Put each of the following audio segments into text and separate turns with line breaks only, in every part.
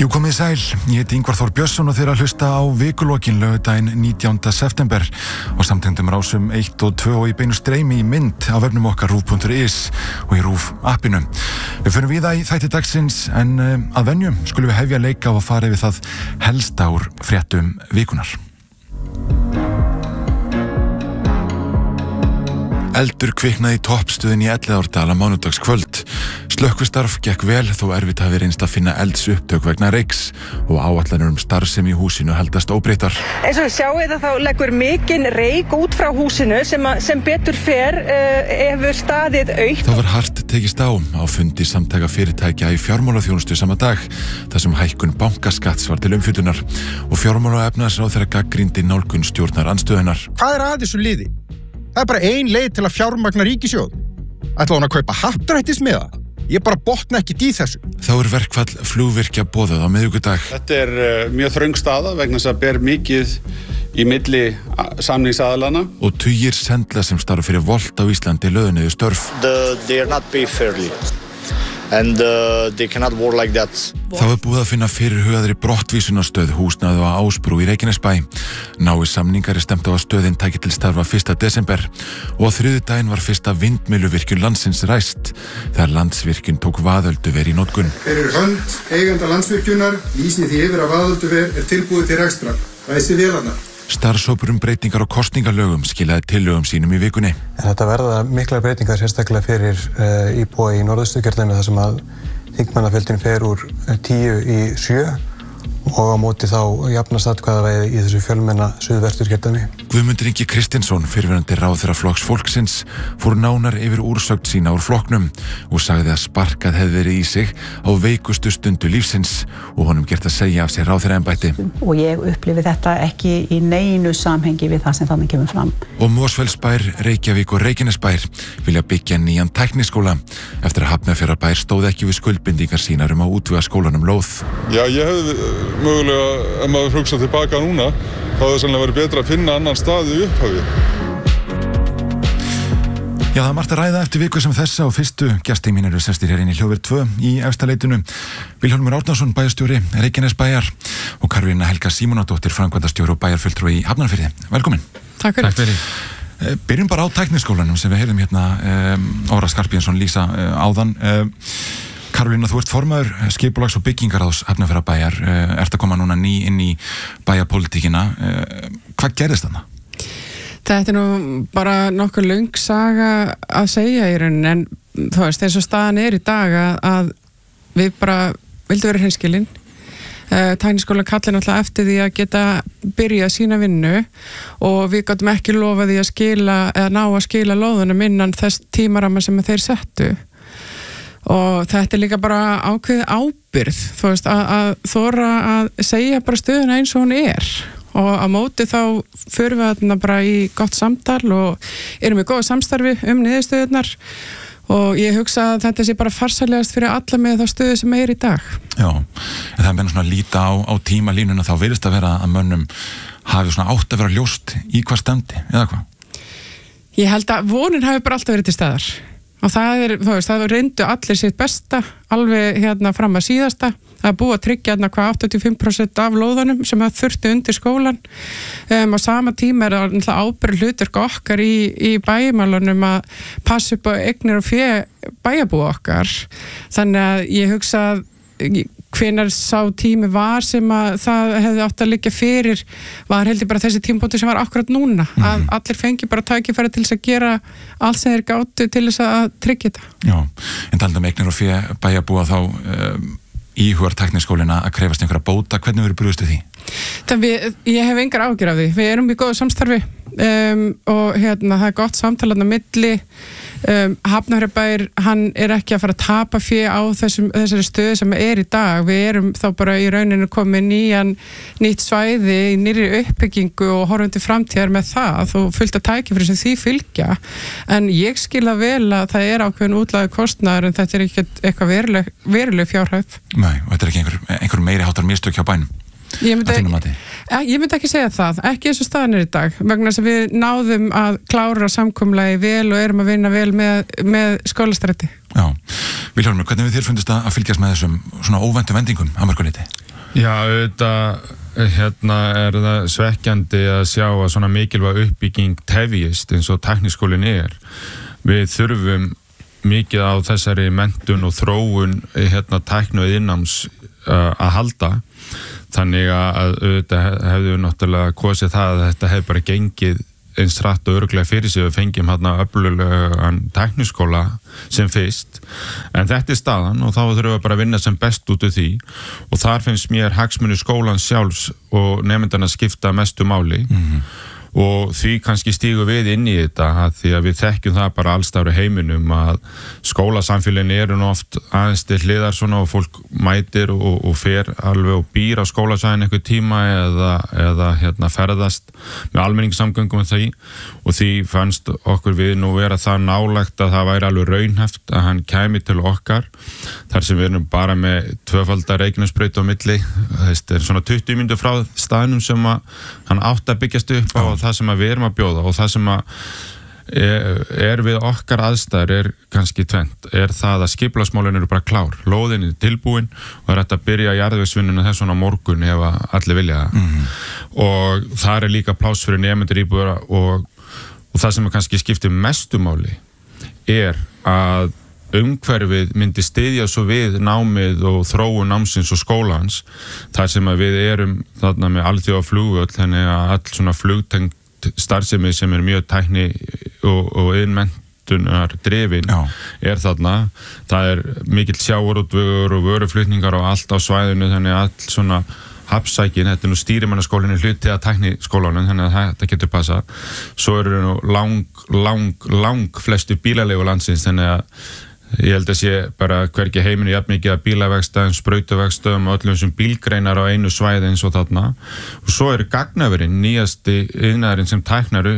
Jú, komið sæl, ég heiti Ingvar Þór Björnsson og þeir að hlusta á vikulokin laugardaginn 19. september og samtengdum rásum 1 og 2 og í beinu streymi í mynd á vefnum okkar RÚV.is og í RÚV appinu. Við förum víða í þætti dagsins en að venju skulum við hefja leika á að fara yfir það helsta úr fréttum vikunar. Eldur kviknaði í toppstöðin í Elliðaárdal á mánudagskvöld. Slökkvistarf gekk vel þó erfitt hafi reynst að finna eldsupptök vegna reyks og áætlanir starfsemi í húsinu haldast óbreyttar.
Eins og sjáið þá leggur mikinn reyk út frá húsinu sem betur fer hefur staðið autt.
Það var hart tekist á fundi samtaka fyrirtækja í fjármálaþjónustu sama dag þar sem hækkun bankaskatts var til umfjöllunar og fjármála- og efnahagsráðherra gagnrýndi nálgun stjórnarandstöðunnar.
Hvað að þessu liði? Það er bara ein leið til að fjármagna ríkissjóð. Ætla hún að kaupa happdrættismiða? Ég bara botna ekki í þessu.
Þá verkfall flugvirkja boðað á miðvikudag.
Þetta er mjög þröng staða vegna þess að ber mikið í milli samningsaðilana.
Og tugir sendla sem starfa fyrir Volt á Íslandi lögðu niður störf.
They are not paid fairly. And they cannot work like that.
Þá búið að finna fyrirhugaðri brottvísunarstöð húsnæði á Ásbrú í Reykjanesbæ. Nái samningar stefnt á að stöðin tæki til starfa 1. desember og á þriðjudaginn var fyrsta vindmylluvirkjun landsins ræst þegar Landsvirkjun tók vaðölduver í notkun.
Fyrir hönd eiganda Landsvirkjunar lýsi því yfir að vaðölduver tilbúið til rekstrar. Ræsi vélarnar.
Starfshópur breytingar á kosningalögum skilaði tillögum sínum í vikunni.
En þetta verða miklar breytingar sérstaklega fyrir íbúa í Norðausturkjördæmi þar sem að þingmannafjöldin fer úr 10 í 7 og á móti þá jafnast atkvæðavægi í þessu fjölmenna Suðvesturkjördæmi.
Guðmundur Ingi Kristinsson, fyrrverandi ráðherra Flokks fólksins, fór nánar yfir úrsögn sína úr flokknum og sagði að sparkað hefði verið í sig á veikustu stundu lífsins og honum gert að segja af sér ráðherraembætti.
Og ég upplifi þetta ekki í neinu samhengi við það sem þannig kemur fram.
Og Mosfellsbær, Reykjavík og Reykjanesbær vilja byggja nýjan tækniskóla eftir að Hafnarfjarðarbær stóð ekki við skuldbindingar sínar að útvega skólanum lóð.
Já, ég hefði mögulega, ef maður hugsa tilbaka núna, þá hefði sannlega verið betra að finna annan stað í upphafi.
Já, það margt að ræða eftir viku sem þessa og fyrstu gestir mín eru sestir hér inn í Hljóðver 2 í Efstaleitinu. Vilhjálmur Árnason, bæjarstjóri Reykjanesbæjar og Karolína Helga Símonardóttir, framkvæmdastjóri og bæjarfulltrúi í Hafnarfirði. Velkomin.
Takk fyrir.
Byrjum bara á tækniskólanum sem við heyrðum hérna Óra Skarphéðinsson lýsa áðan. Karolína, þú ert formaður skipulags- og byggingaráðs Hafnarfjarðarbæjar, ert að koma núna ný inn í bæjarpólitíkina. Hvað gerðist þarna?
Þetta er nú bara nokkuð löng saga að segja í rauninni, en þú veist, eins og staðan er í dag að við bara vildum vera hreinskilin. Tækniskóla kallar náttúrulega eftir því að geta byrjað sína vinnu og við gátum ekki lofa því að skila eða ná að skila lóðunum innan þess tímaramma sem þeir settu. Og þetta er líka bara ákveðið ábyrgð, þú veist, að þora að segja bara stöðuna eins og hún er. Og á móti þá förum við þarna bara í gott samtal og erum við góða samstarfi niðurstöðurnar og ég hugsa að þetta sé bara farsælegast fyrir alla með þá stöðu sem er í dag.
Já, en það er meina svona að líta á tímalínuna, þá virðist að vera að mönnum hafi svona átt að vera ljóst í hvað stefndi, eða hvað?
Ég held að vonin hafi bara alltaf verið til staðar. Og það reyndu allir sitt besta alveg fram að síðasta. Það er búið að tryggja 85% af lóðanum sem það þurfti undir skólan. Á sama tíma er það ábyrgð hlutverk okkar í bæjarmálunum að passa upp á eignir og fé bæjarbúa okkar. Þannig að ég hugsa að hvenær sá tími var sem að það hefði átt að liggja fyrir var heldur bara þessi tímapunktur sem var akkurat núna að allir fengi bara tækifæri til þess að gera allt sem þeir gátu til þess að tryggja þetta.
Já, en talað eignir og fé bæjarbúa þá íhugar tækniskólina að krefast einhverja bóta, hvernig verður brugðist því?
Ég hef engar áhyggjur af því. Við erum í góðu samstarfi og það er gott samtal á milli. Hafnarfjarðarbær, hann er ekki að fara að tapa fé á þessari stöðu sem er í dag. Við erum þá bara í rauninu komið nýtt svæði í nýrri uppbyggingu og horfum til framtíðar með það og fullt að tækifæri sem því fylgja. En ég skil það vel að það er ákveðin útlagður kostnaður en þetta er ekki eitthvað veruleg fjárhæð.
Nei, og þetta er ekki einhver meiri háttar mistök hjá bænum.
Ég myndi ekki segja það, ekki eins og staðan er í dag, vegna þess að við náðum að klára samkomulagi vel og erum að vinna vel með skólastræti.
Já, Vilhjálmur, hvernig við þér fundist að fylgjast með þessum svona óvæntu vendingum að mörgu leyti?
Já, auðvitað er það svekkjandi að sjá að svona mikilvæg uppbygging tefjist eins og tækniskólinn Við þurfum mikið á þessari menntun og þróun tækni og iðnnáms að halda. Þannig að auðvitað hefðu við náttúrulega kosið það að þetta hefði bara gengið eins hratt og örugglega fyrir sig við fengjum öflugan tækniskóla sem fyrst, en þetta staðan og þá þurfum við bara að vinna sem best út úr því og þar finnst mér hagsmunir skólans sjálfs og nemendanna skipta mestu máli og því kannski stígum við inn í þetta að því að við þekkjum það bara allstaðar í heiminum að skólasamfélagin eru nú oft aðeins til hliðar svona og fólk mætir og fer alveg og býr á skólasvæðin einhver tíma eða ferðast með almenningssamgöngum og því fannst okkur við nú vera það nálægt að það væri alveg raunhæft að hann kæmi til okkar þar sem við erum bara með tvöfaldar Reykjanesbraut á milli, þetta svona 20 mínútur frá staðnum sem að hann átti að byggjast upp á það sem að við erum að bjóða og það sem að við okkar aðstæður kannski tvennt, það að skipulagsmálin eru bara klár, lóðin tilbúin og það hægt að byrja jarðvegsvinnuna þess svona morgun ef allir vilja það og það líka pláss fyrir nemendur íbúðara og það sem að kannski skiptir mestu máli að umhverfið myndi styðja svo við námið og þróun námsins og skólans þar sem að við erum þarna með alþjóðaflugvöll þannig að all svona flugtengt starfsemi sem mjög tækni og iðnmenntunar drifin þarna, það mikill sjávarútvegur og vöruflutningar og allt á svæðinu þannig að all svona hafsækin, þetta nú stýrimannaskólinn hluti að tækniskólanum, þannig að þetta getur passað. Svo eru nú lang flestu bílalegu landsins, þannig að ég held að sé bara hvergi heiminu jafn mikið að bílavegstæðum, sprautuvegstæðum og öllum þessum bílgreinar á einu svæði eins og þarna. Og svo gagnaverinn, nýjasti iðnaðurinn sem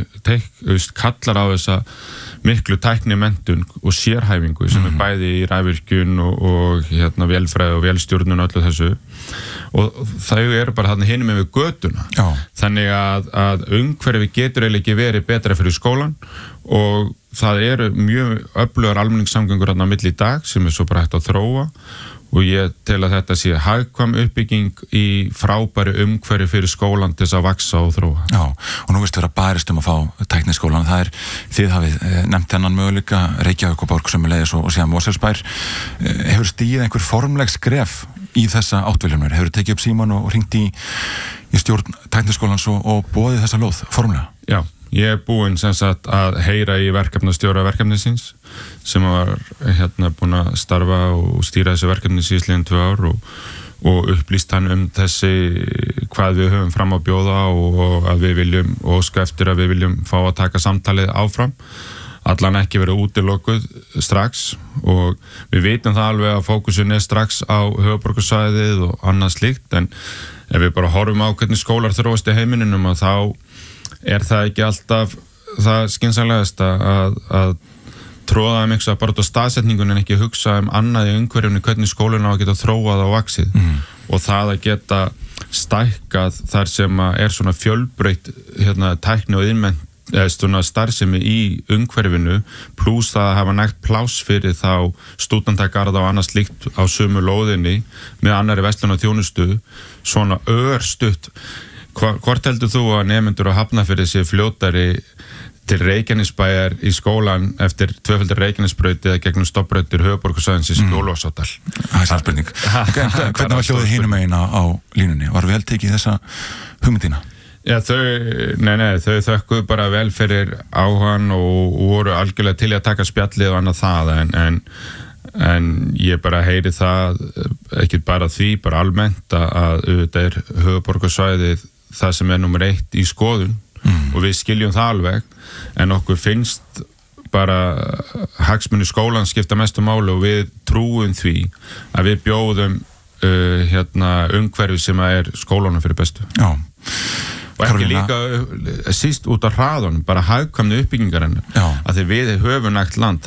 kallar á þessa miklu tæknimenntun og sérhæfingu sem bæði í rafvirkjun og vélfræði og vélstjórnun og öllu þessu. Og þau bara þarna hinum við götuna. Þannig að umhverfi getur eiginlega ekki verið betra fyrir skólan og það mjög öflugar almenningssamgöngur þarna á milli í dag sem svo bara hægt að þróa og ég tel að þetta sé hagkvæm uppbygging í frábæri umhverfi fyrir skólan til þess að vaksa og þróa.
Já, og nú vera barist að fá tækniskólan, þið hafið nefnt þennan möguleika Reykjavík og Borg sömuleiðis og síðan Mosfellsbær. Hefur stigið einhver formleg skref í þessa áttviljanur? Hefur tekið upp síman og hringt í stjórn tækniskólans og boðið þessa lóð formlega? Já.
Ég búinn sem sagt að heyra í verkefnastjóra verkefnisins sem var búinn að starfa og stýra þessu verkefni síðastliðin 2 ár og upplýst hann þessi hvað við höfum fram að bjóða og að við viljum óska eftir að við viljum fá að taka samtalið áfram. Allan ekki verið útilokuð strax og við vitum það alveg að fókusin strax á höfuðborgarsvæðið og annað slíkt en ef við bara horfum á hvernig skólar þróast í heiminum og þá það ekki alltaf það skynsamlegast að tróða miksa bara út á staðsetningun en ekki hugsa annað í umhverfinu hvernig skólinn á að geta þróað og vaxið og það að geta stækkað þar sem svona fjölbreytt tækni og iðnmennt svona starfsemi í umhverfinu pluss það að hafa nægt pláss fyrir þá stúdendagarða og annað slíkt á sömu lóðinni með annarri verslun og þjónustu svona örstutt. Hvort heldur þú að nemendur á Hafnarfirði sé fljótari til Reykjanesbæjar í skólan eftir tvöfaldur Reykjanesbraut eða gegnum stofnbrautir höfuðborgarsvæðisins í Ólafsdal?
Það spurning. Hvernig var hljóðið hinum megin á línunni? Var vel tekið þessa hugmyndina?
Já, þau þökkuðu bara vel fyrir áhugann og voru algjörlega til að taka spjallið og annað það en ég bara heyri það ekki bara því, bara almennt að auðvitað höfuðborgarsvæðið það sem nummer 1 í skoðun og við skiljum það alveg en okkur finnst bara hagsmunir skólans skipta mestu máli og við trúum því að við bjóðum umhverfi sem skólanum fyrir bestu. Já. Og ekki líka síst út á hraðunum, bara hagkvæmni uppbyggingar að því við höfum nægt land,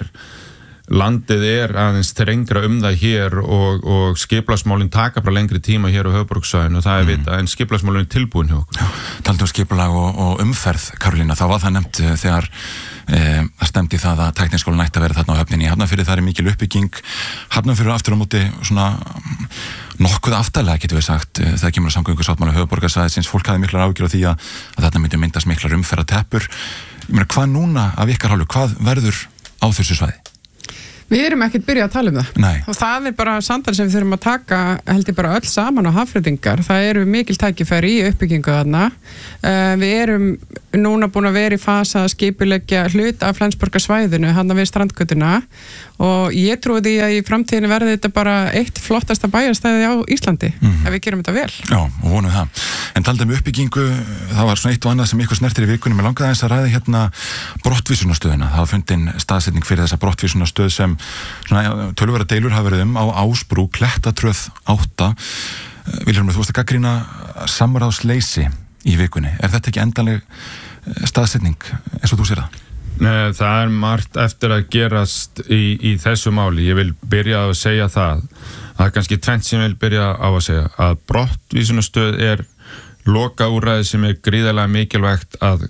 landið aðeins þrengra það hér og skipulagsmálin taka bara lengri tíma hér á höfuðborgarsvæðinu og það vita, en skipulagsmálin tilbúin hjá okkur.
Talandi skipulag og umferð, Karolína, þá var það nefnt þegar það stemdi það að tækniskólinn ætti að vera þarna á Höfninni í Hafnarfirði, það mikil uppbygging. Hafnarfirði aftur á móti svona nokkuð aftarlega getum við sagt það kemur að samgöngusáttmála höfuðborgarsvæðisins, fólk hafði miklar áhyggjur af því að þarna myndi myndast miklar umferðarteppur. Ég meina, hvað núna af ykkar hálfu, hvað verður á þessu svæði?
Við erum ekkert byrjað að tala um það.
Nei.
Og það bara samtal sem við þurfum að taka, held ég bara öll saman á Hafnfirðingar. Það eru mikil tækifæri í uppbyggingu þarna. Við erum núna búin að vera í fasa að skipuleggja hlut af Flensborgarsvæðinu, hann við strandgötuna, og ég trúi því að í framtíðinu verði þetta bara eitt flottasta bæjarstæði á Íslandi, ef við gerum þetta vel.
Já, og vonum það. En talandi um uppbyggingu, það var svona eitt og annað sem ykkur snertir í vikunum. Ég langaði aðeins að ræða hérna brottvísunarstöðuna. Það var fundin staðsetning fyrir þessa brottvísunarstöð sem svona töluvera deilur hafa verið á Ásbrú, Klettatröð 8. Vilhjálmur, þú varst að gagnrýna samráðsleysi í vikunni. Er þetta ekki endanleg staðsetning eins og þú sér það?
Nei, það margt eftir að gerast í þessu máli. Ég vil byrja að segja það er kannski tvennt sem ég vil byrja á að segja, að brottvísunarstöð er lokaúrræði sem er gríðarlega mikilvægt að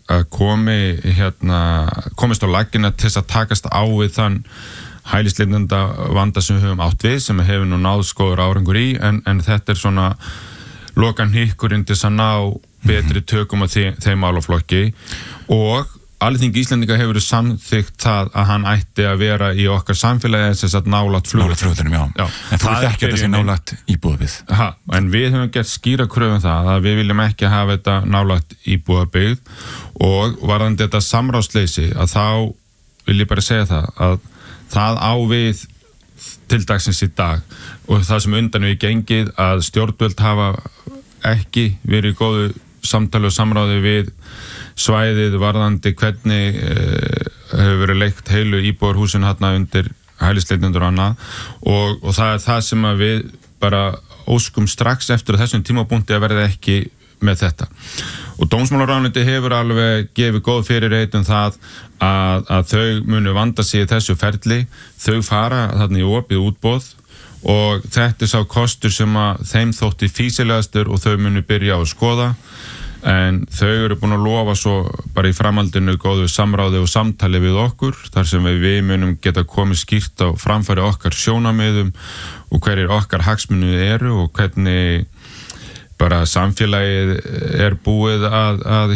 komist á laggina til þess að takast á við þann hælisleitenda vanda sem við höfum átt við, sem hefur nú náð skoður árangur í, en þetta er svona lokan hikkurinn til þess að ná betri tökum á þeim málaflokki. Og Alþingi Íslendinga hefur samþykkt það að hann ætti að vera í okkar samfélagi þess að nálægt flugvöllunum.
Já. En þú vilt ekki að þetta sé nálægt íbúðabyggð.
En við höfum gert skýra kröfu um það að við viljum ekki hafa þetta nálægt íbúðabyggð, og varðandi þetta samráðsleysi, að þá vil ég bara segja það á við til dagsins í dag, og það sem undan við gengið að stjórnvöld hafa ekki verið í góðu samtali og samráði við svæðið varðandi hvernig hefur verið leikt heilu íbúðarhúsin hérna undir hælisleitendur og annað, og það er það sem að við bara óskum strax eftir að þessum tímapunkti að verða ekki með þetta. Og dómsmálaráðuneytið hefur alveg gefið góð fyrirheit um það að þau munu vanda sig í þessu ferli, þau fara þarna í opið útboð, og þetta er sá kostur sem að þeim þótti fýsilegastur og þau munu byrja á að skoða. En þau eru búin að lofa svo bara í framhaldinu góðu samráði og samtali við okkur, þar sem við munum geta komið skýrt á framfæri okkar sjónarmiðum og hverjir okkar hagsmunir eru og hvernig bara samfélagið er búið að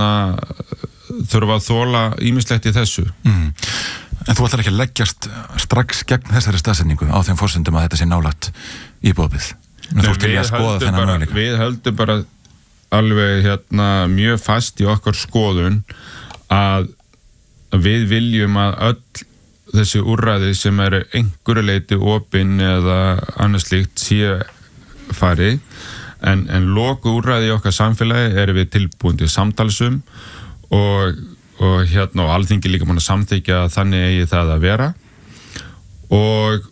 þurfa að þola ýmislegt í þessu.
En þú ætlar ekki að leggjast strax gegn þessari staðsetningu á þeim forsendum að þetta sé nálægt íbúðabyggð? Við
höldum bara alveg mjög fast í okkar skoðun að við viljum að öll þessi úrræði sem eru einhverju leyti opin eða annars slíkt sé fari, en loku úrræði í okkar samfélagi erum við tilbúin til samtalsum, og Alþingi líka búin að samþykja að þannig eigi það að vera, og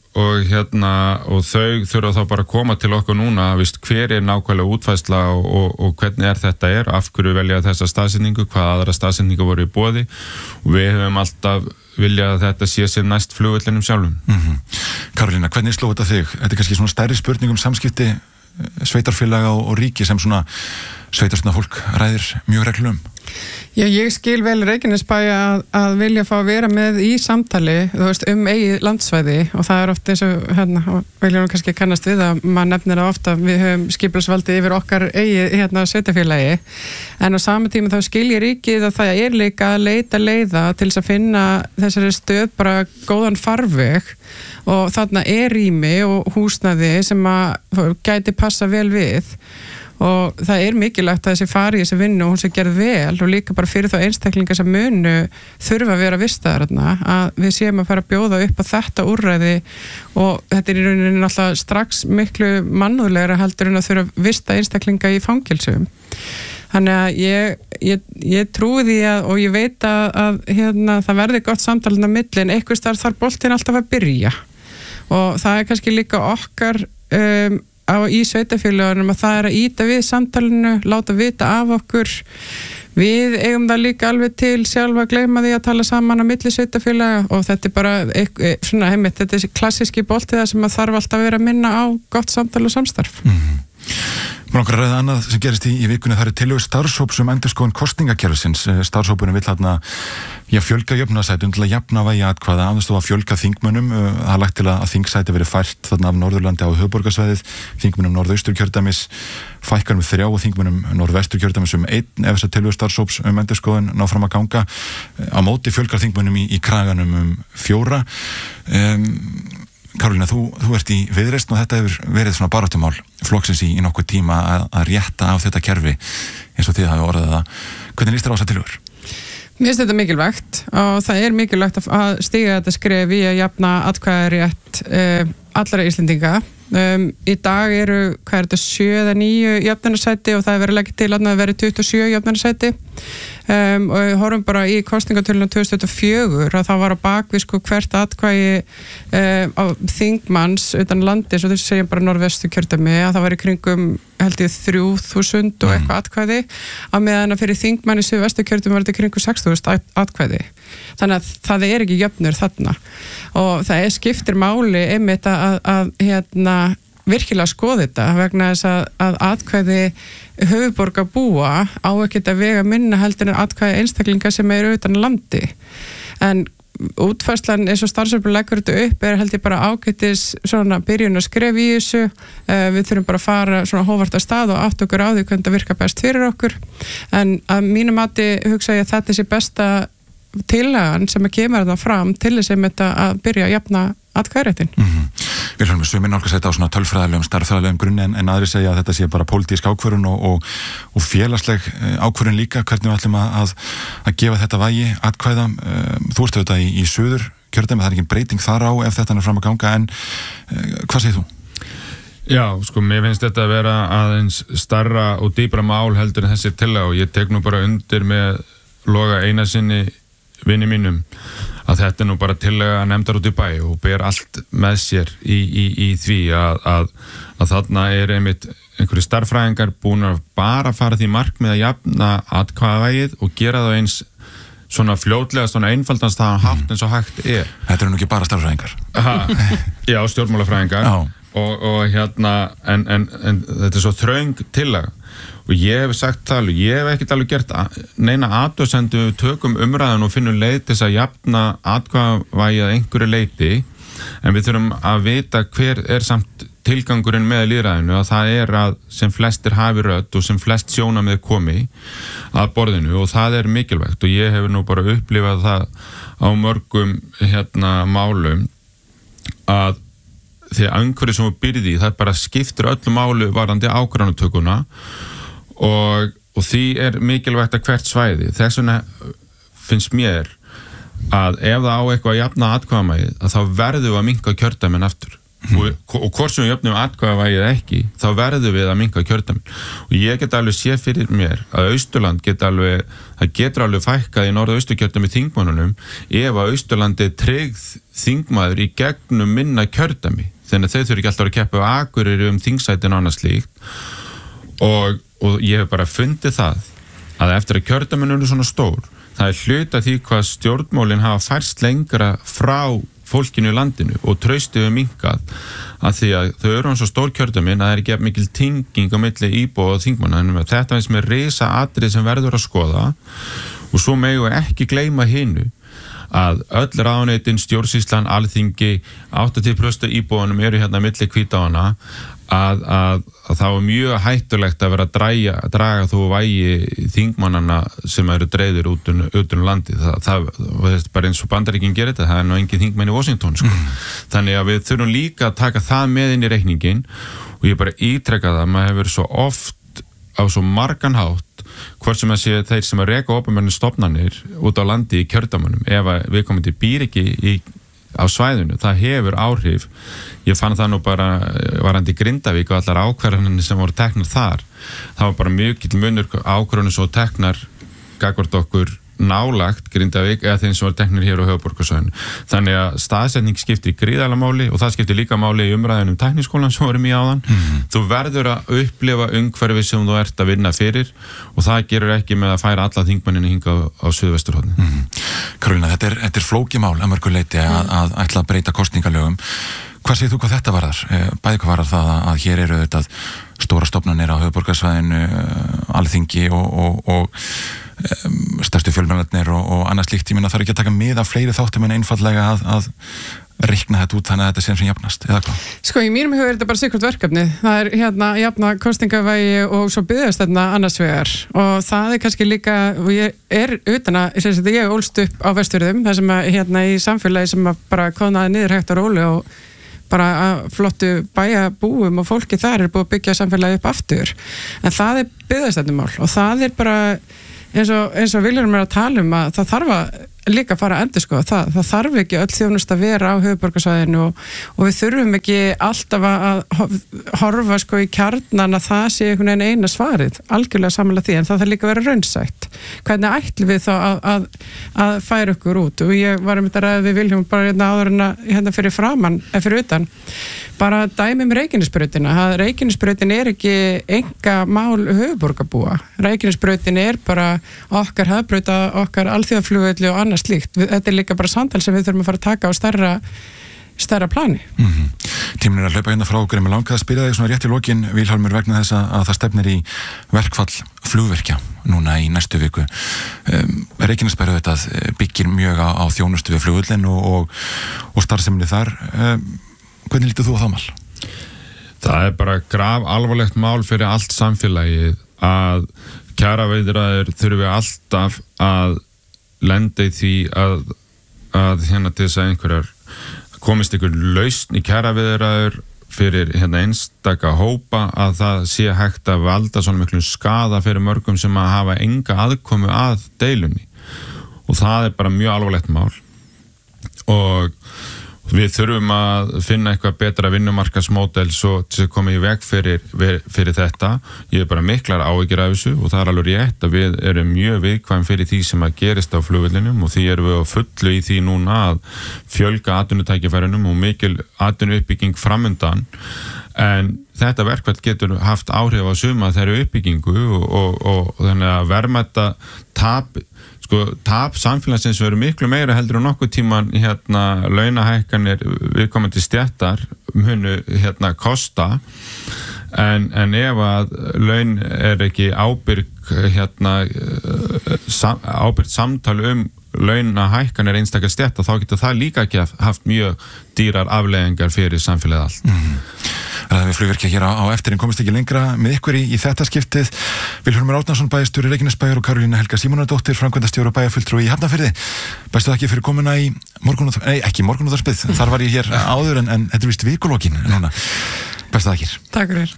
þau þurfa þá bara að koma til okkur núna, hver er nákvæmlega útfærsla og hvernig þetta af hverju velja þessa staðsetningu, hvað aðra staðsetningu voru í boði, og við höfum alltaf viljað að þetta sé sér næst flugvellinum sjálfum.
Karolína, hvernig sló þetta þig? Þetta er kannski svona stærri spurning um samskipti sveitarfélaga og ríki sem svona sveitarstjórnar fólk ræðir mjög reglum.
Já, ég skil vel Reykjanesbæ að vilja fá að vera með í samtali, eigið landsvæði, og það er oft eins og viljum kannski kannast við að maður nefnir það ofta, við höfum skipulagsvaldið yfir okkar eigið sveitarfélagi, en á sama tíma þá skilji ríkið að það er líka að leita leiða til þess að finna þessari stöð bara góðan farveg, og þarna er rými og húsnæði sem að gæti passa vel við. Og það er mikilvægt að þessi fari í þessi vinnu og hún sé gerð vel, og líka bara fyrir þá einstaklingar sem munu þurfa að vera vistaðar þarna, að við séum að fara að bjóða upp á þetta úrræði, og þetta er í rauninni náttúrulega strax miklu mannúðlegra heldur en að þurfa að vista einstaklinga í fangelsum. Þannig að ég trúi því og ég veit að það verði gott samtalið á milli, en einhvers staðar þarf boltinn alltaf að byrja, og það er kannski líka okkar í sveitarfélögunum að það er að ýta við samtalinu, láta vita af okkur. Við eigum það líka alveg til sjálfa að gleyma því að tala saman á milli sveitarfélaga, og þetta er bara þetta er klassíski bolti það sem að þarf alltaf að vera að minna á gott samtal og samstarf.
Langar að ræða annað sem gerist í vikunni, það eru tillögur starfshóps endurskoðun kosningakerfisins. Starfshópurinn vill fjölga jöfnunarsætum til að jafna vægi atkvæða, aðeins að fjölga þingmönnum. Það er lagt til að þingsæti verið fært þarna af Norðurlandi á höfuðborgarsvæðið, þingmönnum Norðausturkjördæmis fækkar 3 og þingmönnum Norðvesturkjördæmis 1 ef þessar tillögur starfshóps endurskoðun ná fram að ganga. Á móti fjölgar þingmönnum í kraganum 4. Karolína, þú ert í Viðreisn og þetta hefur verið svona baráttumál flokksins í nokkuð tíma að rétta af þetta kerfi eins og þið hafi orðað það. Hvernig líst þér á þessar tillögur?
Mér finnst þetta mikilvægt og það er mikilvægt að stíga þetta skref í að jafna atkvæðarétt allra Íslendinga. Í dag eru, 7 eða 9 jöfnunarsæti og það er verið að leggja til að það veri 27 jöfnunarsæti og við horfum bara í kosningatölunum 2024 að það var á bakvið hvert atkvæði á þingmanns utan landi, svo þessi segjum bara Norðvesturkjördæmi, að það var í kringum held ég 3.000 og eitthvað atkvæði, að meðan að fyrir þingmann í Suðvesturkjördæmi var þetta í kringum 6.000 atkvæði. Þannig að það er ekki jöfnur þarna og það skiptir máli einmitt að virkilega skoða þetta vegna þess að atkvæði höfuðborgarbúa á ekkert að vega minna heldur en atkvæði einstaklinga sem eru utan landi. En útfærslan eins og starfshópur leggur þetta upp held ég bara ágætis svona byrjun að skref í þessu. Við þurfum bara að fara svona hófart að stað og átt okkur á því hvernig það virkar best fyrir okkur. En að mínu mati hugsa ég að þetta sé besta tillagan sem kemur það fram til þess að byrja að jafna atkvæðaréttin.
Við höfum sumir nálgast þetta á svona tölfræðilegum, starffræðilegum grunni en aðrir segja að þetta sé bara pólitísk ákvörðun og félagsleg ákvörðun líka, hvernig við ætlum að gefa þetta vægi atkvæða. Þú ert auðvitað í Suðurkjördæmi, það er ekki breyting þar á ef þetta er fram að ganga, en hvað segir þú?
Já, mér finnst þetta að vera aðeins starra og dýpra mál heldur en þessi tillaga og ég tek nú bara undir með Loga Einarssyni vini mínum að þetta er nú bara tillaga nefndar út í bæ og ber allt með sér í því að þarna er einmitt einhverju starffræðingar búin að bara fara því markmið að jafna atkvæðavægið og gera það eins svona fljótlega, svona einfaldans það hátt eins og hægt er.
Þetta eru nú ekki bara starffræðingar.
Já, stjórnmálafræðingar og en þetta er svo þröng tillaga. Og ég hef sagt það alveg, ég hef ekkert alveg gert neina athugasemd við tökum umræðan og finnum leið til þess að jafna atkvæðavægi að einhverju leyti, en við þurfum að vita hver er samt tilgangurinn með lýðræðinu, að það er að sem flestir hafi rödd og sem flest sjónarmið komi að borðinu og það er mikilvægt og ég hef nú bara upplifað það á mörgum málum að því að einhverju sem við byrði það bara skiptir öllu málu varðandi ákvarðanatökuna og því er mikilvægt að hvert svæði. Þess vegna finnst mér að ef það á eitthvað að jafna atkvæðavægið að þá verðum við að minnka kjördæmin aftur og hvort sem við jöfnum atkvæðavægið ekki þá verðum við að minnka kjördæmin og ég get alveg séð fyrir mér að Austurland getur alveg fækkað í Norðausturkjördæmi þingmönnunum ef að Austurlandi tryggð þingmaður í gegnum minna kjördæmi þannig að þau þurfi ekki alltaf að keppa á Akureyri þingsætin og annað slíkt og ég hef bara fundið það að eftir að kjördæmin eru svona stór það er hluta því hvað stjórnmálin hafa færst lengra frá fólkinu í landinu og traustið við minkað að því að þau eru svo stór kjördæmin að það er ekki mikil tenging á milli íbúa og þingmanna en þetta finnst mér risa atrið sem verður að skoða og svo megum við ekki gleyma hinu að öll ráðuneytin, stjórnsýslan, alþingi 80% íbúanum eru milli hvítáana að það var mjög hættulegt að vera að draga þó vægi þingmannana sem eru dreifðir út landi. Það er bara eins og Bandaríkin gerir þetta, það er nú engin þingmenn í Washington Þannig að við þurfum líka að taka það með inn í reikningin og ég bara ítreka það, maður hefur svo oft á svo margan hátt hvort sem að sé þeir sem að reka opinbernu stofnanir út á landi í kjördæmunum ef að viðkomandi býr ekki á svæðinu, það hefur áhrif. Ég fann það nú bara varandi Grindavík og allar ákvarðanir sem voru teknar þar. Það var bara mikill munur ákvarðanir svo teknar gagnvart okkur nálagt Grindavík eða þeim sem var teknir hér á höfuðborgarsvæðinu. Þannig að staðsetning skiptir gríðarlega máli og það skiptir líka máli í umræðunum tækniskólan sem vorum í áðan. Þú verður að upplifa umhverfi sem þú ert að vinna fyrir og það gerur ekki með að færa alla þingmennina hingað á Suðvesturhorni.
Karolína, þetta er flókið mál að mörgu leyti að ætla að breyta kosningalögum. Hvað segir þú hvað þetta varðar? Bæði hvað varðar það að hér eru þetta stóra stofnanir á höfuðborgarsvæðinu, Alþingi og stærstu fjölmiðlarnir og annað slíkt. Ég meina þarf ekki að taka mið af fleiri þáttum en einfaldlega að reikna þetta út þannig að þetta sé sem jafnast, eða hvað?
Sko, í mínum huga þetta bara sikkert verkefni. Það jafna kosningavægi og svo byggðast þarna annars vegar og það kannski líka, og ég utan að, ég ólst upp á Vestfjörðum, það sem í samfélagi sem bara konaði niður hægt og róli og bara að flottu bæjabúum og fólki þar búið að byggja samfélagi upp aftur. En það byggðast þetta mál og það bara eins og Vilhjálmur að tala að það þarf að líka fara að endurskoða það þarf ekki öll þjónusta að vera á höfuðborgarsvæðinu og við þurfum ekki alltaf að horfa í kjarnan að það sé einhvern veginn eina svarið, algjörlega samanlega því, en það þarf líka að vera raunsætt. Hvernig ætlum við þá að færa okkur út? Og ég var að ræða við Vilhjálm bara áður en fyrir framan, fyrir utan, bara dæmi Reykjanesbrautina. Reykjanesbrautin ekki enga mál höfuðborgarbúa. Reykjanesbrautin bara okkar hafbrauta, okkar alþjóðaflugvelli og annað slíkt. Þetta líka bara samtal sem við þurfum að fara að taka á stærra plani.
Tíminn að hlaupa frá okkur, en mig langaði að spyrja þig svona rétt í lokin, Vilhjálmur, vegna þess að það stefnir í verkfall flugvirkja núna í næstu viku. Reykjanesbær byggir mjög á þjónustu við flugvöllin og starfseminni þar. Hvernig lítur þú á það mál?
Það bara graf alvarlegt mál fyrir allt samfélagið að kjaraviðræður þurfi alltaf að lenda í því að til þess að einhverjar komist ykkur lausn í kjaraviðræður fyrir einstaka hópa, að það sé hægt að valda svona miklum skaða fyrir mörgum sem að hafa enga aðkomu að deilunni, og það bara mjög alvarlegt mál og við þurfum að finna eitthvað betra vinnumarkaðsmódel svo til að koma í veg fyrir þetta. Ég bara miklar áhyggjur af þessu og það alveg rétt að við erum mjög viðkvæm fyrir því sem að gerist á flugvellinum og því erum við á fullu í því núna að fjölga atvinnutækifærunum og mikil atvinnuuppbygging framundan, en þetta verkfall getur haft áhrif á suma þeirra uppbyggingu og þannig að verðmæta tap samfélagsins verður miklu meira heldur en nokkuð tíman launahækkanir viðkomandi stéttar munu kosta, en ef að laun ekki ábyrgt samtal launahækkanir einstakar stétta, þá getur það líka ekki haft mjög dýrar afleiðingar fyrir samfélagið allt.
Við flugvirkja hér á eftir en komist ekki lengra með ykkur í þetta skiptið. Vilhjálmur Árnason, bæjarstjóri Reykjanesbæjar, og Karolína Helga Símonardóttir, framkvæmdastjóri og bæjarfulltrúi í Hafnarfirði. Bestu þakki fyrir komuna í ekki morgunútvarpið, þar var ég hér áður en þetta víst vikulokin núna. Bestu þakkir.
Takk fyrir.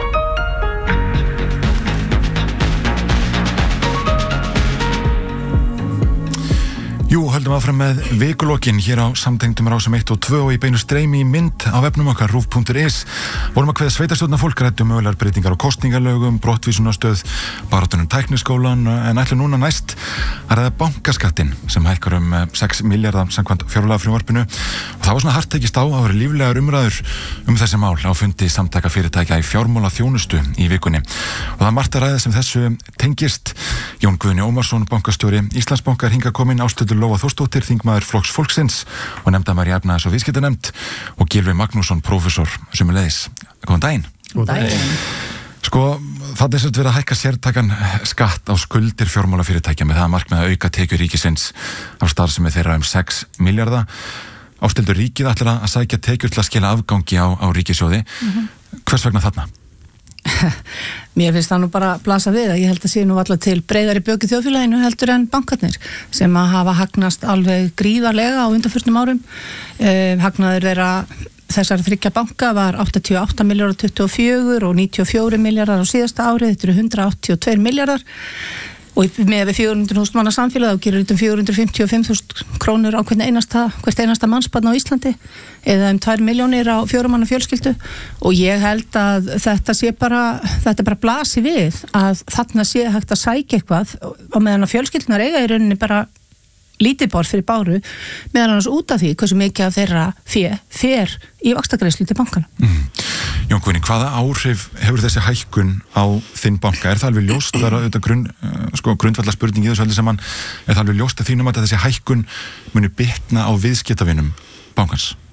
Jú, höldum áfram með vikulokin hér á samtengdum rásum 1 og 2 og í beinu streymi í mynd á vefnum okkar rúv.is. Vorum að kveða sveitarstjórnarfólk, ræddum mögulegar breytingar á kosningalögum, brottvísunarstöð, baráttunum tækniskólan, en ætlum núna næst að ræða bankaskattinn sem hækkar 6 milljarða samkvæmt fjárlagafrumvarpinu, og það var svona hart tekist á að vera líflegar umræður þessi mál á fundi samtaka fyrirtækja í fjármálaþjónustu í vikunni, og það er margt að ræða sem þessu tengist. Jón Guðni Ómarsson, bankastjóri Íslandsbanka, er hingað kominn, Ásthildur Lóa Þórsdóttir, þingmaður Flokks fólksins og nefndamaður í efnahags- og viðskiptanefnd, og Gylfi Magnússon, prófessor sömuleiðis. Góðan daginn.
Góðan daginn.
Sko, það er verið að hækka sértakan skatt á skuldir fjármálafyrirtækja með það að markmið að auka tekjur ríkisins af starfsemi þeirra 6 milljarða. Ásthildur, ríkið ætlar að sækja tekjur til að skila afgangi á ríkissjóði. Hvers vegna þarna?
Mér finnst það nú bara að blasa við að ég held að sé nú alltaf til breiðari böki þjóðfélaginu heldur en bankarnir sem að hafa hagnast alveg gríðarlega á undanförnum árum. Hagnaður þeirra þessar 3 banka var 88 milljarðar 24 og 94 milljarðar á síðasta árið. Þetta eru 182 milljarðar og með við 400.000 manna samfélag þá gerir þetta 455.000 krónur á hvert einasta mannsbarn á Íslandi, eða 2 milljónir á 4 manna fjölskyldu, og ég held að þetta bara blasi við að þarna sé hægt að sækja eitthvað og meðan að fjölskyldunar eiga í rauninni bara lítið borð fyrir báru, meðan annars út af því hversu mikið af þeirra fer í vaxtagreiðslu til bankana.
Jón Guðni, hvaða áhrif hefur þessi hækkun á þinn banka? Er það alveg ljóst, það er auðvitað grundvallar spurning í þessu öllu saman, er það alveg ljóst að þínum að þessi hækkun muni bitna á viðskiptavinum bankans?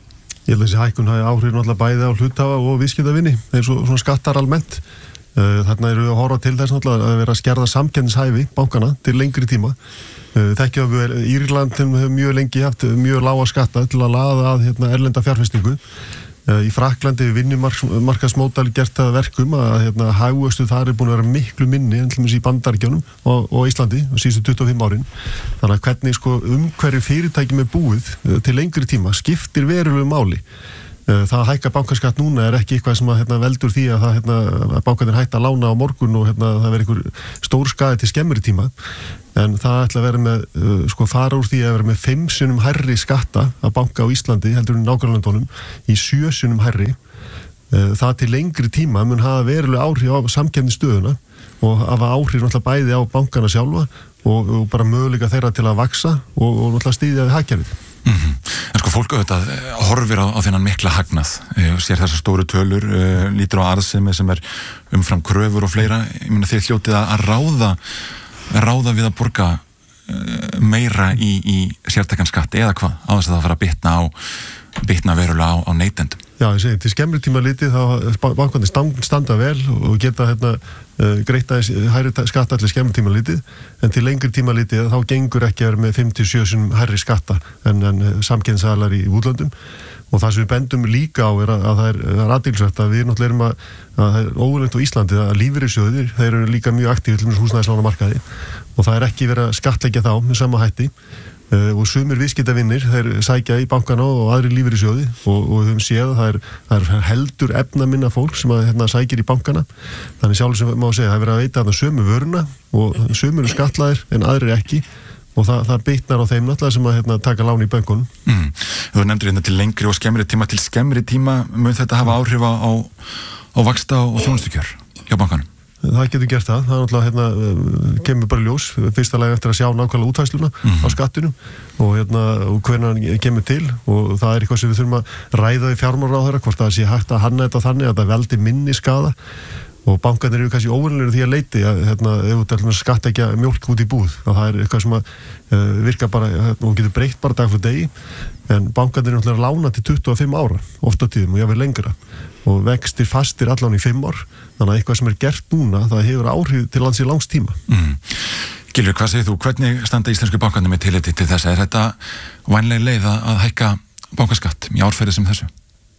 Ég held að þessi hækkun hafi áhrif náttúrulega bæði á hluthafa og viðskiptavinni eins og svona skattar almennt. Þarna eru við að horfa til þess náttúrulega að vera að skerða samkeppnishæfi bankana til lengri tíma. Þekkjum við Írland hefur mjög lengi haft mjög lága skatta til að laða að erlenda fjárfestingu. Í Frakklandi við vinnumarkaðsmódel gert það verkum að hagvöxtur þar búin að vera miklu minni en til dæmis í Bandaríkjunum og Íslandi síðustu 25 árin. Þannig að hvernig umhverju fyrirtækjum búið til lengri tíma skiptir verulegu máli. Það að hækka bankaskatt núna ekki eitthvað sem veldur því að að bankarnir hætta að lána á morgun og það verður einhver stór skaði til skemmri tíma. En það ætla að vera með, fara úr því að vera með 5 sinnum hærri skatta að banka á Íslandi heldur en nágrannalöndunum í 7 sinnum hærri. Það til lengri tíma mun hafa verulega áhrif á samkeppnisstöðuna og hafa áhrif náttúrulega bæði á bankana sjálfa og bara möguleika þeirra til að vaxa og náttúrulega styðja við hagkerfið.
En fólk auðvitað horfir á þennan mikla hagnað, sér þessar stóru tölur, lítur á arðsemi sem umfram kröfur og fleira. Ég meina þeir hljótið að ráða við að borga meira í sértækan skatt eða hvað, á þess að það fara að bitna verulega á neytendum. Já, ég segi, til skemmri tíma litið þá bankarnir standa vel og geta greitt aðeins hærri skatta allir skemmri tíma litið, en til lengri tíma litið þá gengur ekki að vera með 5-7 sinnum hærri skatta en samkeppnisaðilar í útlöndum. Og það sem við bendum líka á að það er athyglisvert að við náttúrulega erum að það er óvenjulegt á Íslandi að lífeyrissjóðir, þeir eru líka mjög aktífir til húsnæðislánamarkaði og það er ekki verið að skattleggja þá með sama hætti. Og sumir viðskiptavinnir, þeir sækja í bankana og aðri lífeyrissjóði og við höfum séð að það er heldur efnaminna fólk sem sækir í bankana. Þannig sjálf sem má segja, það er verið að veita þarna sömu vöruna og sumir eru skatlaðir en aðrir ekki og það bitnar á þeim náttúrulega sem að taka lán í bönkunum. Þú nefndir til lengri og skemmri tíma, til skemmri tíma mun þetta hafa áhrif á vaxta og þjónustukjör hjá bankanum?
Það getur gert það er náttúrulega kemur bara ljós fyrsta lagi eftir að sjá nákvæmlega útfærsluna á skattunum og hvernig hann kemur til og það er eitthvað sem við þurfum að ræða í fjármálaráðherra hvort það sé hægt að hanna þetta þannig að það veldi minni skaða og bankarnir eru kannski óvenjulegir því að leiti að ef þú ætlum að skattleggja mjólk út í búð það er eitthvað sem að virka bara og getur breytt bara dag fyrir degi en bankarnir eru náttúrulega lána til 25 ára ofta tíðum og jáfnvel lengra og vextir fastir allan í 5 ár þannig að eitthvað sem er gert núna það hefur áhrif til lands í langs tíma.
Gylfi, hvað segir þú? Hvernig standa íslensku bankarnir með tilliti til þess? Er þetta vænleg leið að hækka bankaskatt í árferði sem þessu?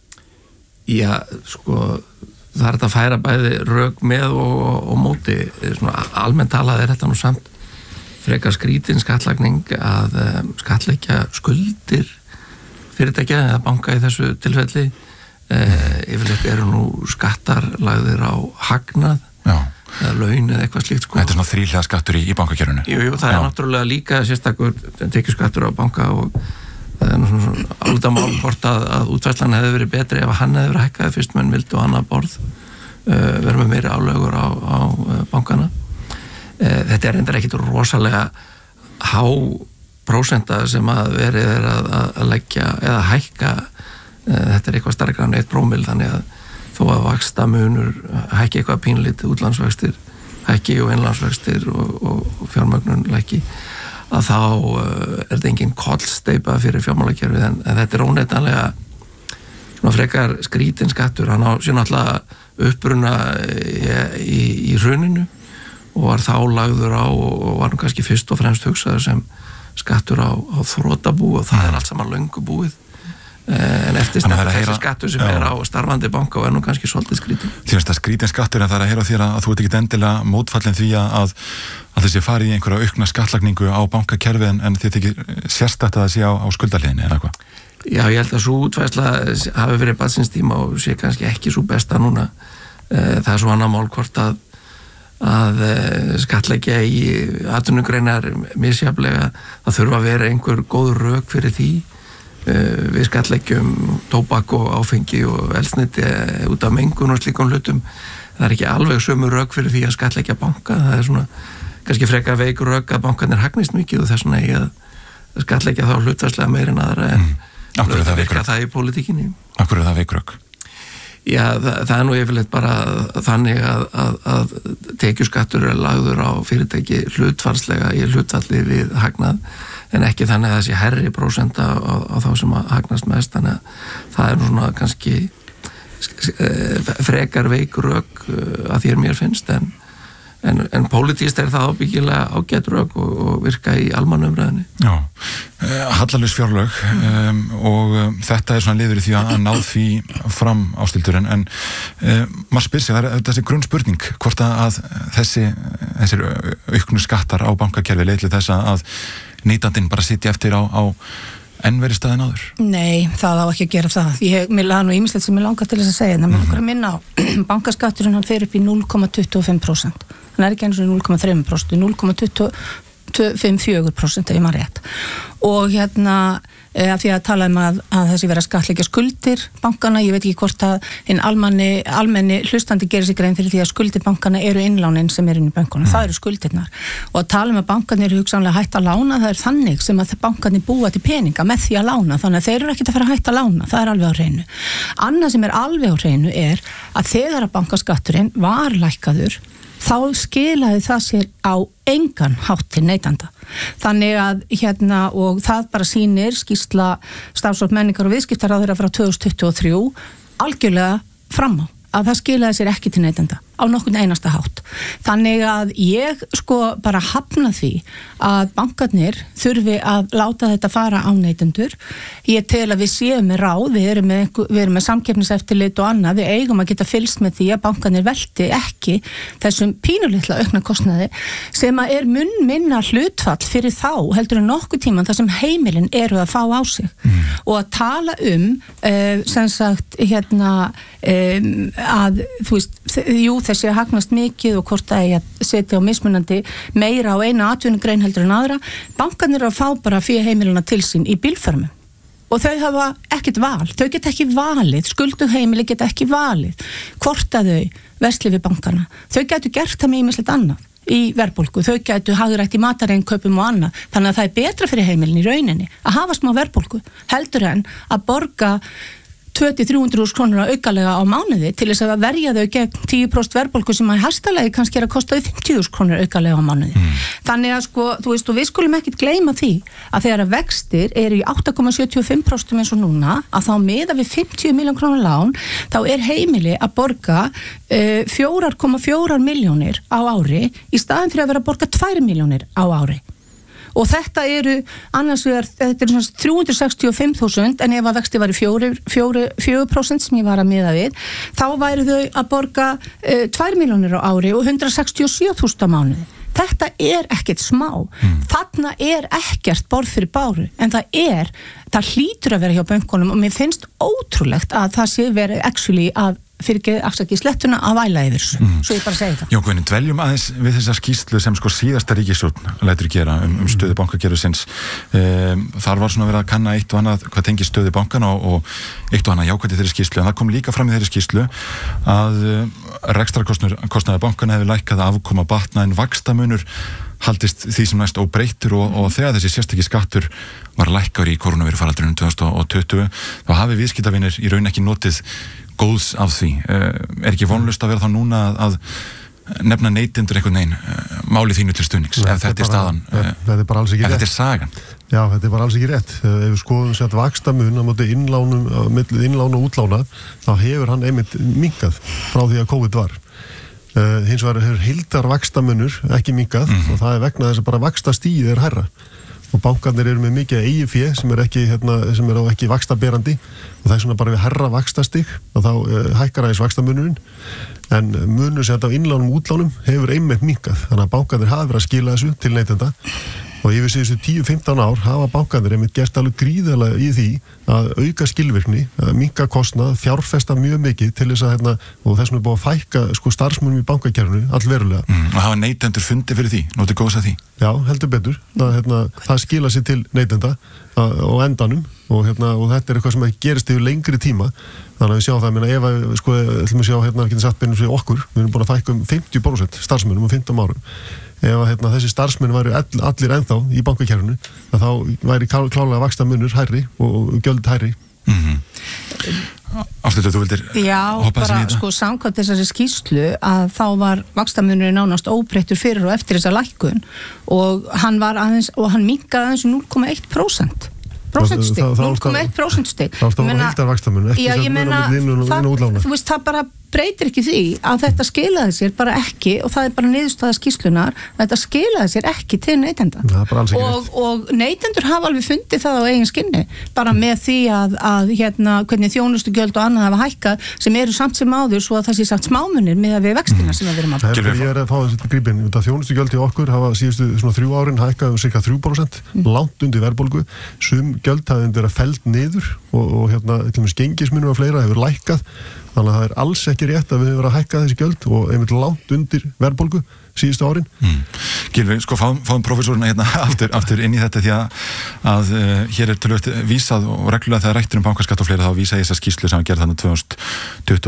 Já, það er þetta að færa bæði rök með og móti. Svona almennt talað er þetta nú samt frekar skrítin skattlagning að skattleggja skuldir fyrirtækja eða banka í þessu tilfelli. Yfirleitt eru nú skattar lagðir á hagnað eða laun eða eitthvað slíkt
Þetta er svona þríhliða skattur í bankakerfinu.
Jú, það er náttúrulega líka sérstakur tekjuskattur á banka og það er svona álita mál hvort að útfærslan hefði verið betri ef hann hefði verið hækkaði fyrst menn vildu annað borð vera með meiri álögur á bankana. Þetta er reyndar ekkit rosalega há prósenta sem að verið er að leggja eða hækka þetta er eitthvað starkara en 1% þannig að þó að vaxta munur hækki eitthvað pínlítið útlandsvextir hækki og innlandsvextir og fjármögnun lækki að þá er þetta engin kollsteypa fyrir fjármálakerfið en þetta er óneitanlega svona frekar skrítin skattur hann á sér náttúrulega uppruna í hruninu og var þá lagður á og var nú kannski fyrst og fremst hugsaður sem skattur á þrotabú og það er allt saman löngu búið en eftir þessi skattur sem er á starfandi banka og er nú kannski svolítið skrítin.
Því að skrítin skattur en það er að heyra þér að þú ert ekki endilega mótfallin því að þessi farið í einhverja aukna skattlagningu á bankakerfi en þið ekki sérstætt að það sé á skuldaliðinni eða hvað?
Já, ég held að svo útfærsla hafi verið barnsins tíma og sé kannski ekki svo besta núna. Það er svo annað mál hvort að skattleggja í atvinnugreinar misjafnlega það þurfa að vera einhver góð rök fyrir því við skattleggjum tóbak og áfengi og eldsneyti út af mengun og slíkum hlutum það er ekki alveg sömu rök fyrir því að skattleggja banka það er svona kannski frekar veikur rök að bankarnir hagnist mikið og þess vegna eigi að skattleggja þá hlutfærslega meir en aðra en virka það í pólitíkinni.
Akkur er það veikur rök?
Já, það er nú yfirleitt bara þannig að tekjuskattur er lagður á fyrirtæki hlutfallslega í hlutfalli við hagnað en ekki þannig að það sé herri prósenta á þá sem að hagnast mest, þannig að það svona kannski frekar veik rök að því mér finnst, en pólitískt það ábyggilega ágætt rök og virka í almannumræðinni.
Já, hallalaus fjárlög og þetta svona liður í því að ná því fram, Ásthildur, en maður spyr sig, það þessi grunnspurning hvort að þessir auknu skattar á bankakerfi leiðli þess að neytandinn bara sitja eftir á enn verið staðin áður?
Nei, það á ekki að gera það. Mér laði nú ýmislegt sem ég langar til þess að segja, en það mér langar að minna á bankaskatturinn, hann fer upp í 0,25%. Hann ekki eins og 0,3%, 0,254% ef ég maður rétt. Og af því að tala að þessi vera skattleggja skuldir bankana, ég veit ekki hvort að hinn almenni hlustandi gerir sig grein fyrir því að skuldir bankana eru innlánin sem eru inn í bankunum, það eru skuldirnar, og að tala að bankarnir eru hugsanlega hætt að lána, það er þannig sem að bankarnir búa til peninga með því að lána, þannig að þeir eru ekkert að fara að hætta að lána, það er alveg á hreinu. Annað sem er alveg á hreinu er að þegar að bankaskatturinn var lækkaður, þá skilaði það sér á engan hátt til neytanda. Þannig að og það bara sýnir skýrsla starfsfólk menningar og viðskiptaráðherra frá 2023 algjörlega fram á að það skilaði sér ekki til neytanda á nokkurn einasta hátt. Þannig að ég bara hafna því að bankarnir þurfi að láta þetta fara á neytendur. Ég tel að við séum með ráð, við erum með samkeppniseftirlit og annað, við eigum að geta fylgst með því að bankarnir velti ekki þessum pínulitla aukna kostnaði sem að mun minna hlutfall fyrir þá heldur en nokkuð tíman þar sem heimilin eru að fá á sig. Og að tala sem sagt að þú veist, þessi að hagnast mikið og hvort það að setja á mismunandi meira á eina atvinnugrein heldur en aðra, bankarnir eru að fá bara fyrir heimilina til sín í bílförmum og þau hafa ekkert val, þau geta ekki valið, skulduð heimili geta ekki valið hvort að þau versli við bankana, þau getur gert það með ýmislegt annað í verðbólgu, þau getur hagrætt í matareinnkaupum og annað, þannig að það er betra fyrir heimilin í rauninni að hafa smá verðbólgu heldur en að borga 200-300 krónur aukalega á mánuði til þess að verja þau gegn 10% verðbólgu sem að hæstalegi kannski að kosta 50.000 krónur aukalega á mánuði. Þannig að þú veist, og við skulum ekkit gleyma því að þegar að vextir eru í 8,75% eins og núna, að þá miða við 50 miljón krónur lán, þá er heimili að borga 4,4 milljónir á ári í staðin fyrir að vera að borga 2 milljónir á ári. Og þetta eru annars vegar, þetta eru svona 365.000 en ef að vexti væri 4% sem ég var að miða við, þá væri þau að borga 2 milljónir á ári og 167.000 á mánuði. Þetta er ekkert smá. Þarna er ekkert borð fyrir báru, en það hlýtur að vera hjá bönkunum og mér finnst ótrúlegt að það sé verið actually að afsaki slettuna að væla yfir þessu. Svo ég bara segi það.
Jókvæðin, dveljum aðeins við þessa skýrslu sem síðasta ríkisstjórn lætur gera stöðu bankakerfisins. Þar var svona verið að kanna eitt og annað hvað tengir stöðu bankana og eitt og annað jákvætt í þeirri skýrslu, en það kom líka fram í þeirri skýrslu að rekstrarkostnaður bankana hefði lækkað að afkoma batna en vaxtamunur haldist því sem næst óbreyttur og þegar þessi sérstaki skattur var lækkaður í kórónuveirufaraldrinum 2020 þá hafi viðskiptavinir í raun ekki notið góðs af því. Er ekki vonlust að vera þá núna að nefna neytendur einhvern veginn máli þínu til stuðnings ef þetta er staðan?
Þetta er bara alls ekki rétt.
Þetta er sagan.
Já, þetta er bara alls ekki rétt. Ef við skoðum sér að vaxtamun á móti milli innlána og útlána, þá hefur hann einmitt minnkað frá því að COVID var. Hins vegar hefur heildar vaxtamunur ekki minnkað og það er vegna þess að bara vaxtastigið er hærra. Og bankarnir eru með mikið eigið fé sem er ekki vaxtaberandi og það er svona bara við hærra vaxtastig og þá hækkar aðeins vaxtamunurinn en munur sem þetta á innlánum og útlánum hefur einmitt minnkað, þannig að bankarnir hafa verið að skila þessu til neytenda og yfir síðustu 10-15 ár hafa bankarnir einmitt gert alveg gríðarlega í því að auka skilvirkni, að minnka kostnað, fjárfesta mjög mikið til þess að og þess vegna er búið að fækka starfsmönnum í bankakerfinu allverulega.
Og hafa neytendur fundið fyrir því, notið góðs að því? Já,
heldur betur. Það skila sér til neytenda á endanum og þetta er eitthvað sem gerist yfir lengri tíma. Þannig að við sjáum það, ef við ætlum að sjá getum sagt beinum fyrir okkur, við erum búin að fækka 50% starfsmönnum 15 árum. Ef þessi starfsmenn væri allir ennþá í bankakerfinu, þá væri klálega vaxtamunur hærri og gjöld hærri.
Ásthildur, þú vildir hoppa þessi í þetta?
Sko, samkvæmt þessari skýrslu að þá var vaxtamunurinn nánast óbreyttur fyrir og eftir þessa lækkun og hann minnkaði aðeins 0,1%. Prósentstig, 0,1%.
Það var heildarvaxtamunur, ekki sem meira inn og útlána.
Þú veist, það bara breytir ekki því að þetta skilaði sér bara ekki og það bara niðurstaða skýrslunar að þetta skilaði sér ekki til neytenda og neytendur hafa alveg fundið það á eigin skinni bara með því að hvernig þjónustugjöld og annað hafa hækkað sem eru samt sem áður svo að það sé sagt smámunir með að við vextina sem við erum að
Ég að fá þessi grípin, þjónustugjöld í okkur hafa síðustu svona 3 árin hækkað cirka 3%, langt undir verðbólgu sum gjöld hafa verið felld niður og til dæmis gengismunur og fleira hefur lækkað þannig að það alls ekki rétt að við höfum verið að hækka þessi gjöld og einmitt langt undir verðbólgu síðustu árin.
Gylfi, sko fáum prófessorina aftur inn í þetta því að hér töluvert vísað og reglulega þegar rættur bankaskatt og fleira þá vísa ég þessa skýrslu sem hann gerði þannig 2020